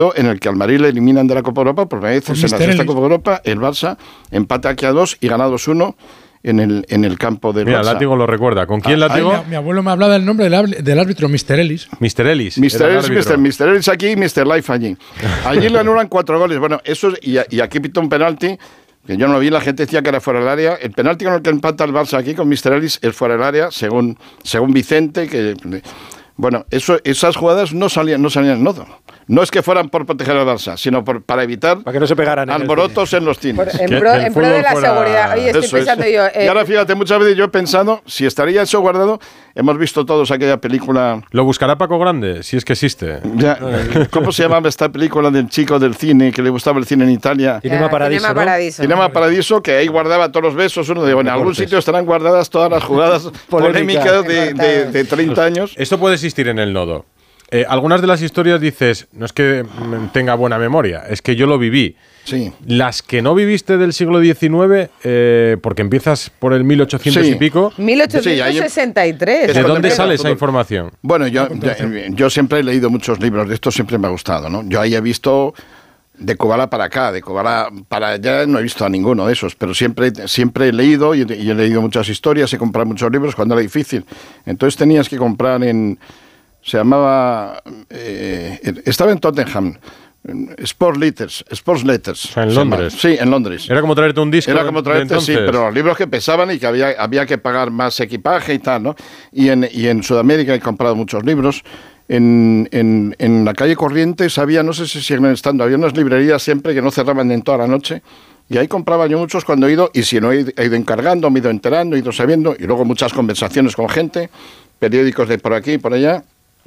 en el que al Madrid le eliminan de la Copa Europa por primera vez en la sexta Copa Europa. El Barça empata aquí a 2 y gana 2-1 en el campo del Barça. Mira, Látigo lo recuerda. ¿Con quién Látigo? Mi abuelo me hablaba del nombre del árbitro, Mr. Ellis. Mr. Ellis. Mr. Ellis aquí y Mr. Life allí. Allí le anulan 4 goles. Bueno, eso y aquí pitó un penalti que yo no lo vi, la gente decía que era fuera del área. El penalti con el que empata el Barça aquí con Mr. Ellis es fuera del área, según Vicente, que... Bueno, esas jugadas no salían en nodo. No es que fueran por proteger al Barça, sino para evitar que no se pegaran alborotos en los cines. En pro de la seguridad. Oye, estoy pensando yo... Y ahora fíjate, muchas veces yo he pensado, si estaría eso guardado, hemos visto todos aquella película... Lo buscará Paco Grande, si es que existe. Ya, ¿cómo se llamaba esta película del chico del cine, que le gustaba el cine en Italia? Cinema Paradiso. Cinema Paradiso, que ahí guardaba todos los besos. Uno de, bueno, en algún sitio estarán guardadas todas las jugadas polémicas de 30 años. Esto puede existir en el nodo. Algunas de las historias dices, no es que tenga buena memoria, es que yo lo viví. Sí. Las que no viviste del siglo XIX, porque empiezas por el 1800 y pico. 1863. ¿De dónde sale esa información? Bueno, yo siempre he leído muchos libros de esto, siempre me ha gustado, ¿no? Yo ahí he visto de Kubala para acá, de Kubala para allá no he visto a ninguno de esos, pero siempre he leído y he leído muchas historias, he comprado muchos libros cuando era difícil. Entonces tenías que comprar se llamaba... estaba en Tottenham. Sports Letters. En Londres. Sí, en Londres. Era como traerte un disco. Era como traerte, sí, pero los libros que pesaban y que había que pagar más equipaje y tal, ¿no? Y en Sudamérica he comprado muchos libros. En la calle Corrientes había, no sé si siguen estando, había unas librerías siempre que no cerraban en toda la noche. Y ahí compraba yo muchos cuando he ido, y si no he ido encargando, me he ido enterando, he ido sabiendo, y luego muchas conversaciones con gente, periódicos de por aquí y por allá.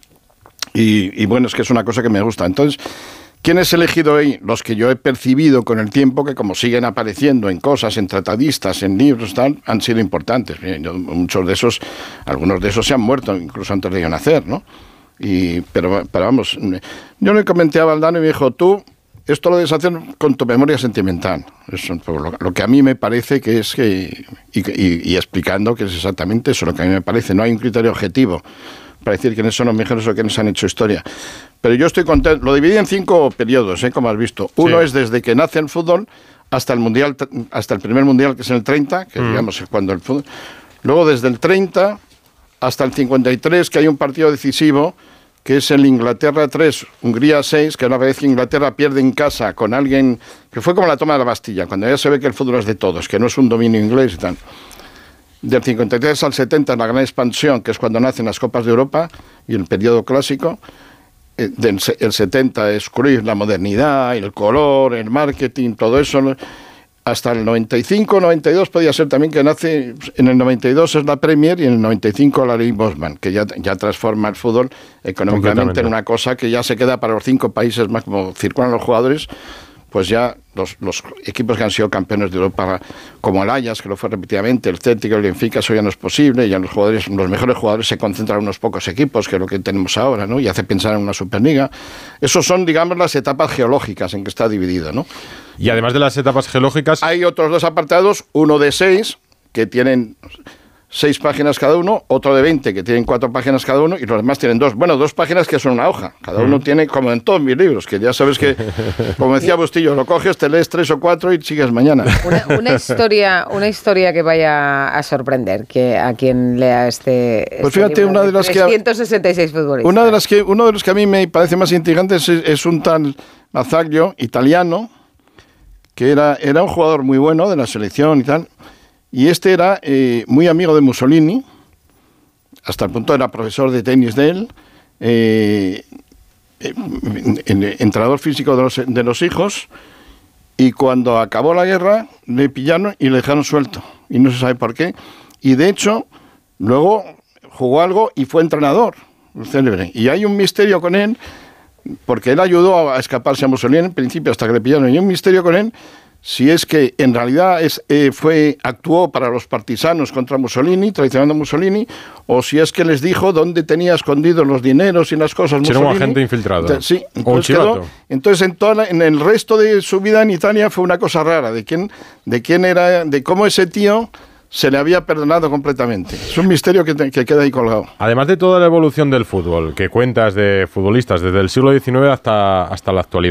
Y bueno, es que es una cosa que me gusta. Entonces, ¿quiénes he elegido ahí? Los que yo he percibido con el tiempo que, como siguen apareciendo en cosas, en tratadistas, en libros, tal, han sido importantes. Muchos de esos, algunos de esos se han muerto incluso antes de yo nacer, ¿no? Pero vamos, yo le comenté a Valdano y me dijo, tú, esto lo debes hacer con tu memoria sentimental. Eso, lo que a mí me parece que es que... Y explicando que es exactamente eso, lo que a mí me parece. No hay un criterio objetivo para decir quiénes son los mejores o quiénes han hecho historia. Pero yo estoy contento. Lo dividí en 5 periodos, como has visto. Uno es desde que nace el fútbol hasta el mundial, hasta el primer mundial, que es en el 30, que digamos es cuando el fútbol. Luego desde el 30 hasta el 53, que hay un partido decisivo, que es el Inglaterra 3, Hungría 6, que una vez que Inglaterra pierde en casa con alguien, que fue como la toma de la Bastilla, cuando ya se ve que el fútbol es de todos, que no es un dominio inglés y tal. Del 53 al 70 es la gran expansión, que es cuando nacen las Copas de Europa y el periodo clásico. El 70 es Cruyff, la modernidad, el color, el marketing, todo eso. Hasta el 95, 92 podía ser también que nace, en el 92 es la Premier y en el 95 la Ley Bosman, que ya transforma el fútbol económicamente en una cosa que ya se queda para los 5 países más, como circulan los jugadores, pues ya los equipos que han sido campeones de Europa, como el Ajax, que lo fue repetidamente, el Celtic, el Benfica, eso ya no es posible, ya los mejores jugadores se concentran en unos pocos equipos, que es lo que tenemos ahora, ¿no? Y hace pensar en una Superliga. Esos son, digamos, las etapas geológicas en que está dividido, ¿no? Y además de las etapas geológicas... Hay otros 2 apartados, uno de 6, que tienen 6 páginas cada uno, otro de 20 que tienen 4 páginas cada uno y los demás tienen 2. Bueno, 2 páginas que son una hoja. Cada uno tiene, como en todos mis libros, que ya sabes que, como decía Bustillo, lo coges, te lees 3 o 4 y sigues mañana. Una historia que vaya a sorprender que a quien lea pues fíjate, libro una de las 366 futbolistas. Uno de los que a mí me parece más intrigante es un tal Mazzaglia, italiano, que era un jugador muy bueno de la selección y tal. Y este era muy amigo de Mussolini, hasta el punto era profesor de tenis de él, entrenador físico de los hijos, y cuando acabó la guerra le pillaron y le dejaron suelto, y no se sabe por qué. Y de hecho, luego jugó algo y fue entrenador, célebre. Y hay un misterio con él, porque él ayudó a escaparse a Mussolini en principio hasta que le pillaron, y hay un misterio con él, si es que en realidad actuó para los partisanos contra Mussolini, traicionando a Mussolini, o si es que les dijo dónde tenía escondidos los dineros y las cosas Mussolini. Era un agente infiltrado. Sí, o un chivato. Entonces en el resto de su vida en Italia fue una cosa rara, de quién era, de cómo ese tío se le había perdonado completamente. Es un misterio que queda ahí colgado. Además de toda la evolución del fútbol, que cuentas de futbolistas desde el siglo XIX hasta la actualidad,